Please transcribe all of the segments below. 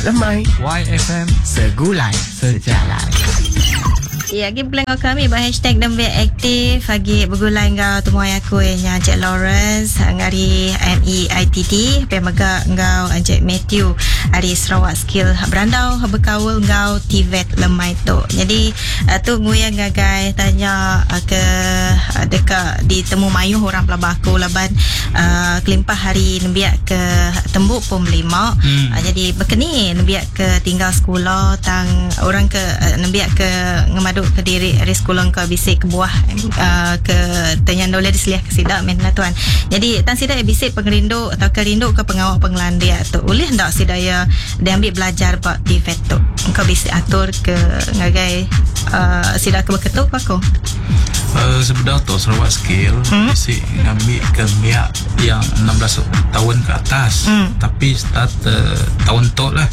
Lemai YFM Segulai Sejalan. Ya, lagi pelanggan kami hashtag Dembek aktif lagi bergulai ngau temuai aku yang Encik Lawrence ngari MEITT pemega ngau Encik Matthew hari Sarawak Skill berandau berkawal ngau TVET lemai tu. Jadi tu nguyang gagai tanya ke dekat di temu mayuh orang pelabaku laban kelimpah hari nembiak ke tembuk pom 5. Jadi berkeni nembiak ke tinggal sekolah tang orang ke nembiak ke ngemaduk ke diri sekolah ke bisik ke buah ke tanya doleh diseliah ke sidak mentah tuan. Jadi tan sidak bisik pengerindu atau kerindu ke pengawal pengelan dia tu boleh ndak sidaya dia ambil belajar pak TVET tu engkau bisik atur ke ngagai sidak ke berketuk aku sebenarnya tu Sarawak Skill bisik ngambil ke pihak yang 16 tahun ke atas tapi start tahun tu lah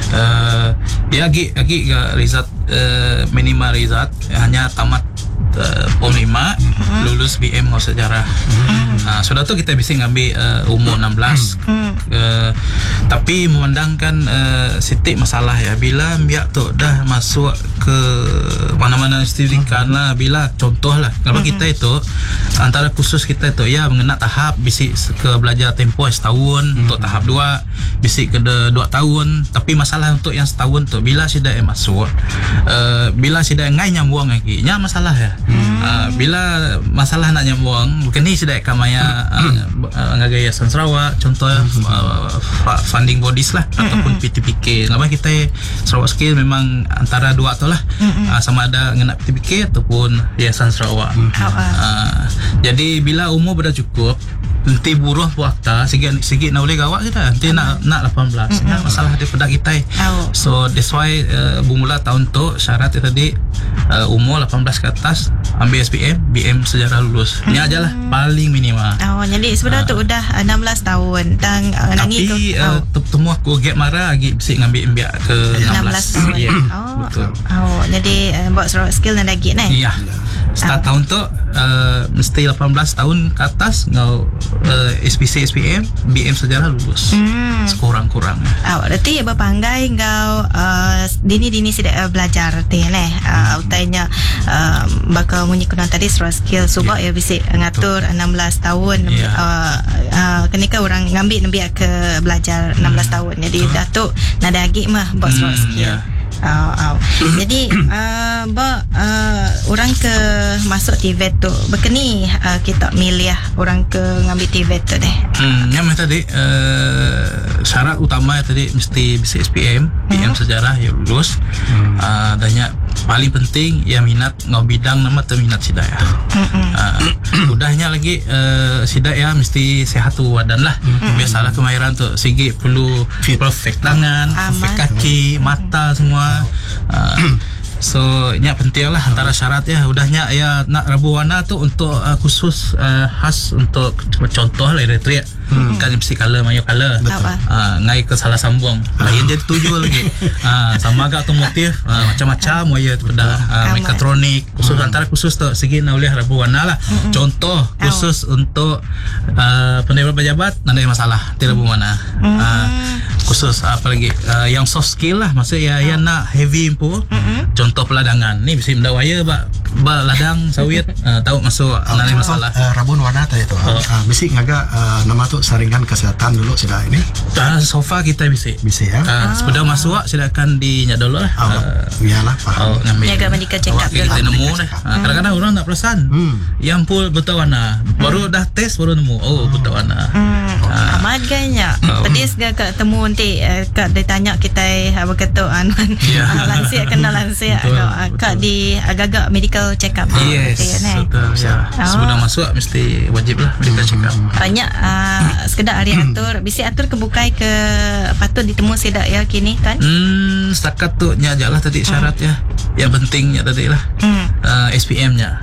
dia agi ke result minimal result hanya tamat POM 5 lulus BM ngau sejarah. Sudah tu kita bisa ngambil umur 16 tapi memandangkan sitik masalah ya bila biak tu dah masuk ke mana-mana institusikan lah bila contoh lah kalau kita itu antara khusus kita itu ya mengenal tahap bisik ke belajar tempoh setahun untuk tahap 2 bisik ke 2 tahun tapi masalah untuk yang setahun tu bila sudah masuk bila sudah ngai nyambung lagi nya masalah ya. Bila masalah nak nyambung bukan ni sudah kamaya ngagai Yayasan Sarawak contoh funding bodies lah ataupun PTPK ngapa kita Sarawak Skill memang antara dua tu lah sama ada ngena PTPK ataupun Yayasan Sarawak. Jadi bila umur dah cukup nanti buruh puakta sikit nak boleh gawak kita nanti nak 18 masalah daripada kita. So that's why bermula tahun tu syarat tadi umur 18 ke atas ambil SPM BM sejarah lulus ni aja lah paling minimal. Jadi sebenarnya tu udah 16 tahun tang nangi tu temu aku gap marah lagi bisik ngambil MBA ke 16 tahun. Betul. Jadi buat Sarawak Skill nak lagi ni. Ya. Start tahun tu mesti 18 tahun ke atas ngau SPC SPM BM sejarah lulus sekurang-kurang. Berarti berpanggai ngau dini sudah belajar teh utainya bakal munyi kunang tadi Sarawak Skill subak ya bisik ngatur 16 tahun kenika orang ngambil nembiak ke belajar 16 tahun jadi datuk nada agi mah buat Sarawak Skill. Jadi orang ke masuk TVET tu berkeni kita milih orang ke ngambil TVET tu deh. Yang tadi syarat utama tadi mesti bisa SPM BM sejarah ya lulus. Dannya paling penting ya minat ngau bidang nama tu minat sidaya. Udahnya lagi sidaya mesti sehat tu badan lah. Biasalah kemahiran tu sigi perlu perfect tangan, perfect kaki, mata semua. So nya penting lah antara syarat ya udahnya ya nak rabu warna tu untuk khusus khas untuk contoh lah Eritrea kan mesti color mayo color ngai ke salah sambung lain jadi 7 lagi sama agak otomotif macam-macam waya pada mekatronik khusus antara khusus tu segi nak boleh rabu warna lah contoh khusus untuk pejabat tak ada masalah tidak rabu warna khusus apa lagi yang soft skill lah maksudnya yang nak heavy info contoh peladangan ni bisa mendak waya ba ladang sawit tahu masuk ada masalah rabun warna tadi tu bisik ngaga nama tu saringan kesehatan dulu sudah ini so far kita bisa ya sudah masuk silakan dinyak dulu lah biarlah faham jaga medical check up kita nemu dah kadang-kadang orang tak perasan yang pul buta warna baru dah test baru nemu buta warna amat ganya tadi segala ketemu nanti kak ditanya kita apa kata lansia kena lansia kak di agak-agak medical check up betul sebelum masuk mesti wajib lah medical check up banyak sekedar hari atur bisi atur kebukai ke patut ditemu sedak ya kini kan setakat tu nya ajalah tadi syarat ya yang pentingnya tadi lah SPM-nya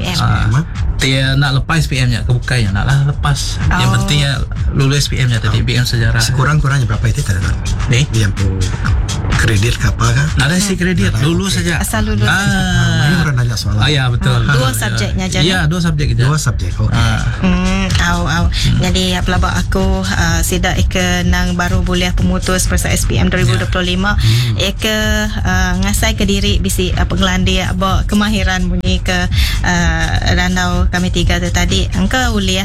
dia nak lepas SPM-nya kebukainya naklah lepas yang pentingnya lulus SPM-nya tadi BM sejarah sekurang-kurangnya berapa itu tadi nih yang kredit ke apa kan ada si kredit lulus saja asal lulus saja soalan. Ya betul. Dua subjeknya je. Ya, dua subjek je. Dua subjek. Okey. Jadi pelabak aku sidak ika nang baru boleh pemutus persa SPM 2025 ika ngasai ke diri bisi pengelandi bawa kemahiran bunyi ke randau kami tiga tu tadi angka uliah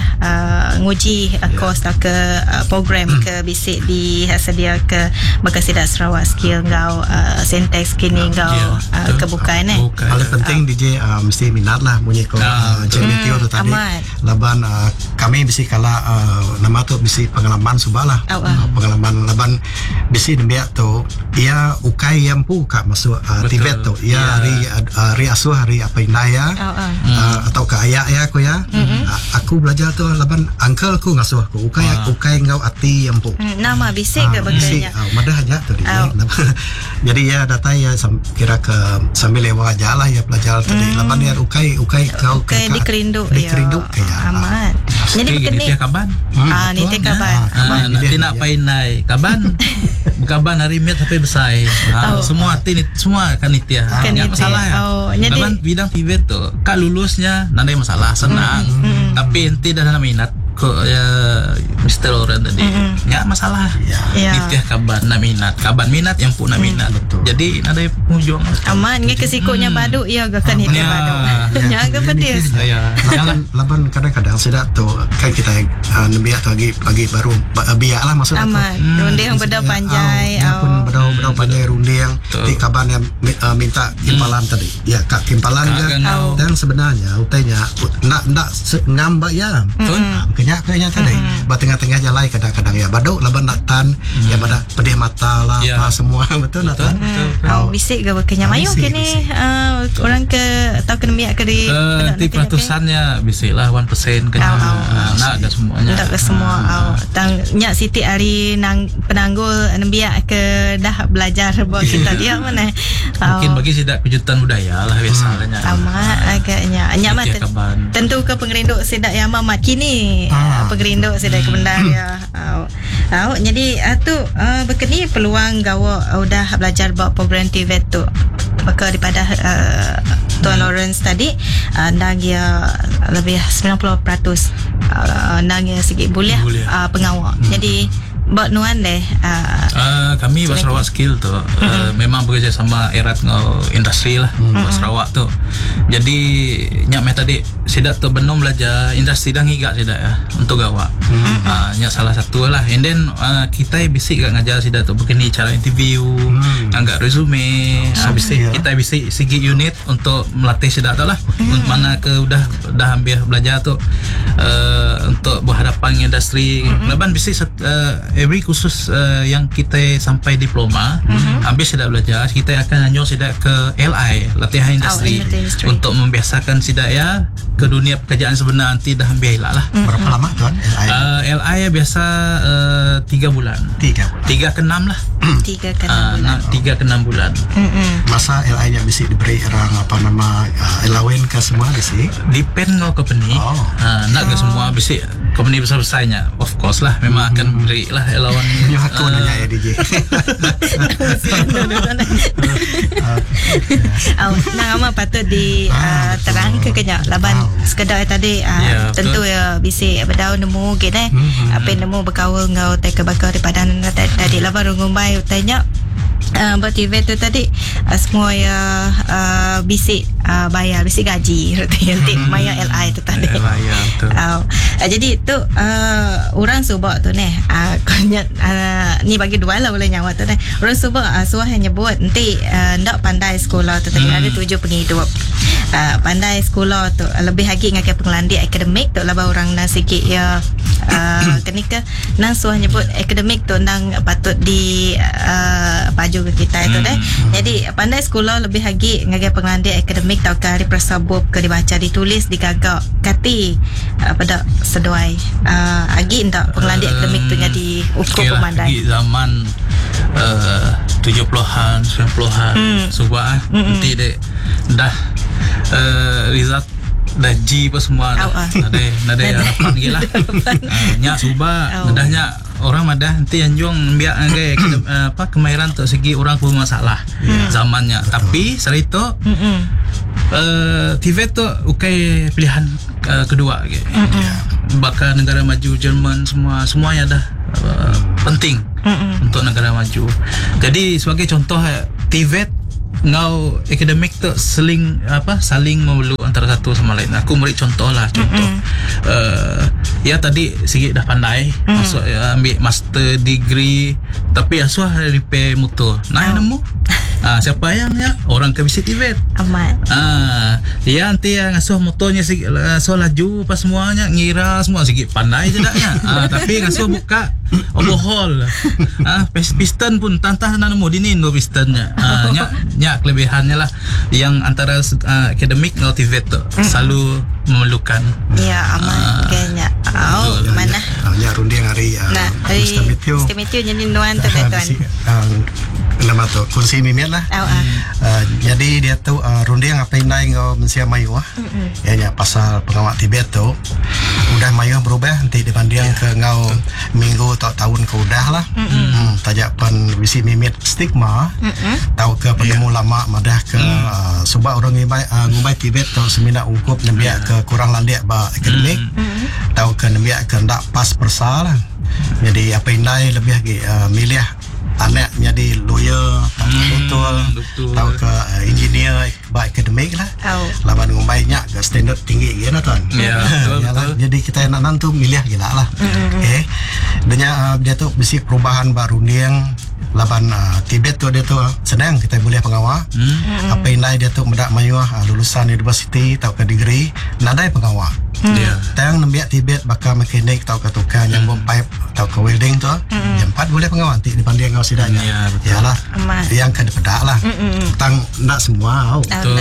nguji kos ke program ke bisi di sedia ke bekas sidak Sarawak skill ngau syntax kini ngau kebukaan Paling penting DJ mesti minat lah bunyi ko Meteo tu tadi. Laban kami bisi kala nama tu bisi pengalaman subahlah. Pengalaman laban bisi nembiak tu ia ukai yang buka masuk Tibet tu. Ia hari asuh hari apa indaya atau ke ayak ya aku ya. Aku belajar tu laban uncle ku ngasuh aku ukai ngau ati yang bu. Nama bisi ke bagainya. Madah aja tu dia. Jadi ya data ya kira ke sambil lewat aja lah ya pelajar tadi. Laban ya ukai kau ke dikerinduk ya. Amat. Jadi begini kaban. Ni teh kaban. Nanti nak painai kaban. Kaban hari met sampai besar. Semua kan nitia. Enggak masalah ya. Kaban bidang pivot tu kak lulusnya nanda masalah senang. Tapi enti dah ada minat kok ya Mr. Loren tadi enggak masalah. Nitia kaban nak minat yang pun nak minat. Jadi nanda hujung aman nge kesikutnya baduk ya gak kan nitia baduk. Jangan pedis. Laban kadang-kadang sedap tu kan kita nembiak tu lagi baru biak lah maksud aku. Aman. Runde yang bedau panjai. Pun bedau panjai runde yang di kaban yang minta kimpalan tadi. Ya kak kimpalan dan sebenarnya utainya nak ngambak ya. Kenya tadi. Tengah-tengah jalan kadang-kadang ya baduk laban nak tan ya pada pedih mata lah apa semua betul nak tan. Bisik ke kenya mayu kini orang ke tahu kena miak ke di peratusannya bisik lah 1% kena nak ke semuanya. Tak ke semua. Nyak Siti hari nang penanggul nembiak ke dah belajar buat kita dia mana. Mungkin bagi sidak kejutan budaya lah biasanya. Amat agaknya. Nyaman tentu ke pengerinduk sidak yang mamat kini. Pengerinduk sidak ke bendar ya. Jadi tu berkini peluang gawa udah belajar buat program TVET tu. Maka daripada Tuan Lawrence tadi nang dia lebih 90% nang dia sikit boleh pengawal. Jadi buat nuan deh kami buat Sarawak Skill tu memang bekerja sama erat dengan industri lah buat Sarawak tu. Jadi nyak tadi sidak tu benom belajar industri dah ngigak sidak ya untuk gawak. Nyak salah satu lah. And then kita bisik gak ngajar sidak tu begini cara interview, anggap resume. Kita bisik segi unit untuk melatih sidak tu lah. Mana ke udah hampir belajar tu untuk berhadapan dengan industri. Leban bisik every khusus yang kita sampai diploma habis sudah belajar kita akan lanjut sidak ke LI latihan industri untuk membiasakan sidak ya ke dunia pekerjaan sebenar nanti dah hampir hilang lah. Berapa lama tuan LI biasa 3 bulan 3 ke 6 lah 3 ke 6 bulan. Masa LI nya mesti diberi orang apa nama allowance ke semua mesti depend kau company nak ke semua mesti company besar-besarnya of course lah memang akan beri lah allowance. Punya aku nanya ya DJ. Nama patut di terang ke kenya laban sekedar tadi tentu ya bisi bedau nemu gede apa nemu berkaul ngau tak bakal daripada tadi laban rungumbai utanya buat TV tu tadi semua ya bisi bayar bisi gaji nanti maya LI tu tadi. Jadi tu orang subak tu ni ni bagi dua lah boleh nyawa tu ni orang subak suah hanya buat nanti ndak pandai sekolah tu tadi ada 7 penghidup pandai sekolah tu lebih lagi dengan pengelandi akademik tu lah orang nak sikit ya kenika nang suah nyebut akademik tu nang patut di baju ke kita itu deh. Jadi pandai sekolah lebih lagi ngagai pengelandi akademik tau kari prasabub ke dibaca ditulis digagak kati pada seduai agi ndak pengelandi akademik tu jadi ukur pemandai zaman 70-an 90-an subah nanti dek dah result dah G apa semua ada harapan gila nyak subah mudahnya orang madah nanti anjung biar kemahiran tu segi orang pun masalah zamannya. Tapi serita TVET tu ukai pilihan kedua ke. Bakal negara maju Jerman semuanya dah penting untuk negara maju. Jadi sebagai contoh TVET ngau akademik tu saling memerlu antara satu sama lain. Aku beri contoh. Ya tadi sikit dah pandai masuk ambil master degree tapi asuh repair motor. Nemu siapa yang orang ke visit TVET amat. Ya nanti yang asuh motornya sikit asuh laju pas semuanya ngira semua sikit pandai je daknya. Tapi asuh buka overhaul. Piston pun tantah nemu dinin do pistonnya. Nya kelebihannya lah yang antara akademik dengan TVET tu selalu memerlukan. Ya amat kayaknya. Mana? Ya runding hari Mr. Matthew jadi nuan tu tuan. Nama tu kursi mimiat lah. Jadi dia tu runding apa yang lain kau mensia mayu ya pasal pengawal TVET tu udah mayu berubah nanti dibanding ke ngau minggu atau tahun ke udah lah. Tajapan visi mimit stigma tahu ke penemu lama madah ke sebab orang ngubai TVET tu semina ungkup nembiak ke kurang landiak ba akademik tahu ke nembiak ke ndak pas persal lah. Jadi apa yang lain lebih lagi milih anak jadi lawyer, betul, tahu ke engineer baik akademik lah. Laban ngumainya ke standard tinggi gila tuan. Ya, betul. Jadi kita nak nantu milih gila lah. Danya dia tu besi perubahan baru yang laban TVET tu dia tu senang kita boleh pengawal. Apa yang lain dia tu mendak mayu lulusan universiti tahu ke degree nadai pengawal. Tang nembiak TVET bakal mekanik tahu ke tukar nyambung pipe tahu ke welding tu yang 4 boleh pengawal nanti dibanding kau sidanya. Yalah yang kan pedak lah tang nak semua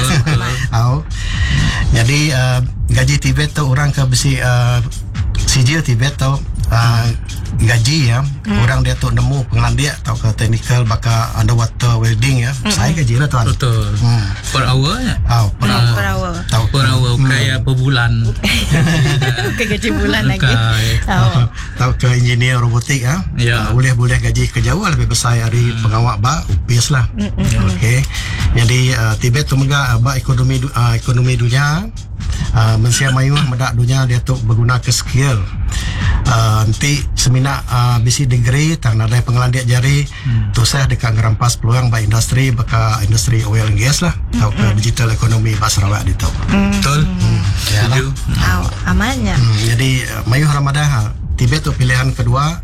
jadi gaji TVET tu orang ke besi sijil TVET tu gaji orang dia tu nemu pengelandiak atau ke technical bakal underwater welding saya gaji lah tuan. Betul. Per hour per hour kayak per bulan. Bukan gaji bulan lagi. Tahu ke engineer robotik boleh gaji kejauh lebih besar dari pengawal upis lah. Okey. Jadi TVET tu mega ekonomi dunia mensia mayu medak dunia dia tu berguna ke skill. Nanti semina bisi degree tang nadai pengelandiak jari tu saya dekat ngerampas peluang ba industri baka industri oil and gas lah atau ke digital ekonomi ba Sarawak itu. Betul. Setuju. Amannya. Jadi mayu Ramadan TVET tu pilihan kedua.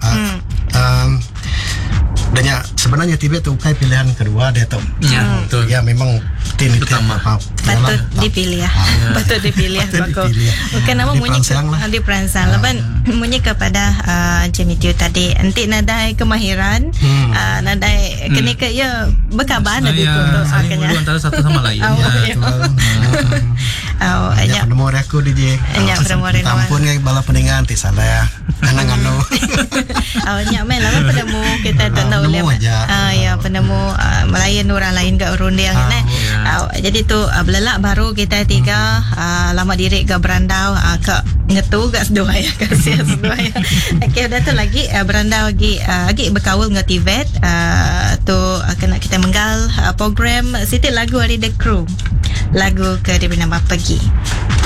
Danya sebenarnya TVET tu bukan pilihan kedua dia tu. Ya, betul. Ya memang pertama. Patut dipilih Patut dipilih bukan nama munyi di perangsang leban munyi kepada Encik Matthew tadi nanti nadai kemahiran nadai kena ke berkabar tadi tu saling antara satu sama lain. Ya penemu aku DJ. Tampun ke bala peningan ti salah anang-anu. Nyak main lah penemu kita tak tahu boleh. Ya penemu melayan orang lain kat runding jadi tu belelak baru kita tiga lama diri ke berandau ke ngetu kat sedua kasihan sedua okey dah tu lagi berandau lagi berkawal dengan TVET tu kena kita menggal program Siti lagu hari The Crew lagu ke dia bernama Pergi.